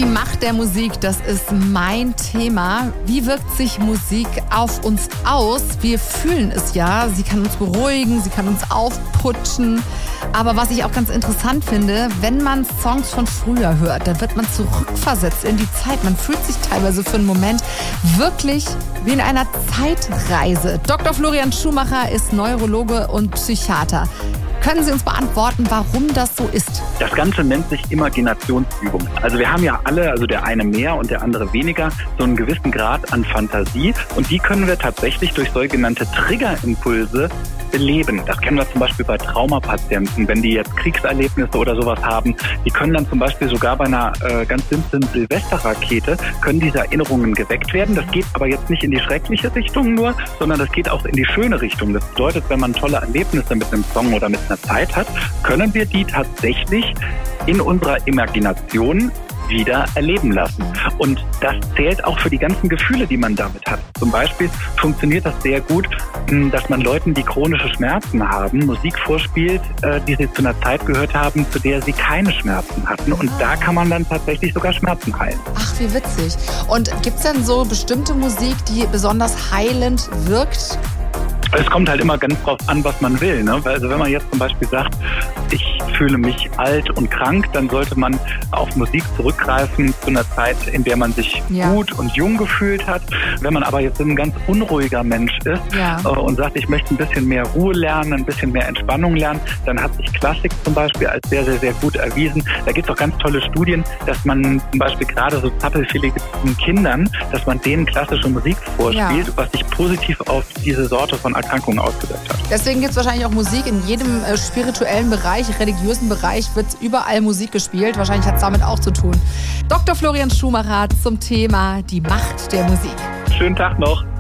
Die Macht der Musik, das ist mein Thema. Wie wirkt sich Musik auf uns aus? Wir fühlen es ja. Sie kann uns beruhigen, sie kann uns aufputschen. Aber was ich auch ganz interessant finde, wenn man Songs von früher hört, dann wird man zurückversetzt in die Zeit. Man fühlt sich teilweise für einen Moment wirklich wie in einer Zeitreise. Dr. Florian Schumacher ist Neurologe und Psychiater. Können Sie uns beantworten, warum das so ist? Das Ganze nennt sich Imaginationsübung. Also wir haben ja alle, also der eine mehr und der andere weniger, so einen gewissen Grad an Fantasie. Und die können wir tatsächlich durch sogenannte Triggerimpulse beleben. Das kennen wir zum Beispiel bei Traumapatienten, wenn die jetzt Kriegserlebnisse oder sowas haben. Die können dann zum Beispiel sogar bei einer ganz simplen Silvesterrakete, können diese Erinnerungen geweckt werden. Das geht aber jetzt nicht in die schreckliche Richtung nur, sondern das geht auch in die schöne Richtung. Das bedeutet, wenn man tolle Erlebnisse mit einem Song oder mit einer Zeit hat, können wir die tatsächlich in unserer Imagination wieder erleben lassen. Und das zählt auch für die ganzen Gefühle, die man damit hat. Zum Beispiel funktioniert das sehr gut, dass man Leuten, die chronische Schmerzen haben, Musik vorspielt, die sie zu einer Zeit gehört haben, zu der sie keine Schmerzen hatten. Und da kann man dann tatsächlich sogar Schmerzen heilen. Ach, wie witzig. Und gibt es denn so bestimmte Musik, die besonders heilend wirkt? Es kommt halt immer ganz drauf an, was man will, ne? Also wenn man jetzt zum Beispiel sagt, ich fühle mich alt und krank, dann sollte man auf Musik zurückgreifen zu einer Zeit, in der man sich gut und jung gefühlt hat. Wenn man aber jetzt ein ganz unruhiger Mensch ist und sagt, ich möchte ein bisschen mehr Ruhe lernen, ein bisschen mehr Entspannung lernen, dann hat sich Klassik zum Beispiel als sehr, sehr, sehr gut erwiesen. Da gibt es auch ganz tolle Studien, dass man zum Beispiel gerade so zappelfälligen Kindern, dass man denen klassische Musik vorspielt, was sich positiv auf diese Sorte von Erkrankungen ausgewirkt hat. Deswegen gibt es wahrscheinlich auch Musik in jedem spirituellen Bereich, religiösen Bereich wird überall Musik gespielt. Wahrscheinlich hat es damit auch zu tun. Dr. Florian Schumacher zum Thema die Macht der Musik. Schönen Tag noch.